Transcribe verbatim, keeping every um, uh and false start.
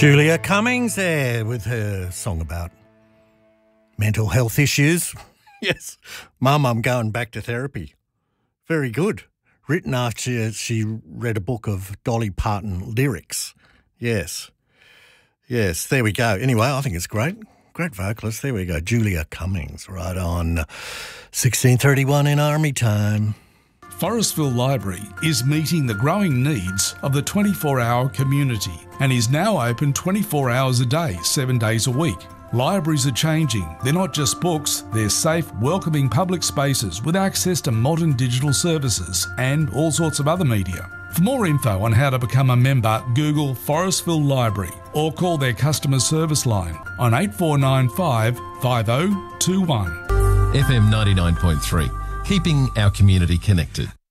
Julia Cummings there with her song about mental health issues. Yes, Mum, I'm going back to therapy. Very good. Written after she read a book of Dolly Parton lyrics. Yes. Yes, there we go. Anyway, I think it's great. Great vocalist. There we go. Julia Cummings, right on sixteen thirty-one in Army time. Forestville Library is meeting the growing needs of the twenty-four hour community and is now open twenty-four hours a day, seven days a week. Libraries are changing. They're not just books, they're safe, welcoming public spaces with access to modern digital services and all sorts of other media. For more info on how to become a member, Google Forestville Library or call their customer service line on eight four nine five, five oh two one. F M ninety-nine point three, keeping our community connected.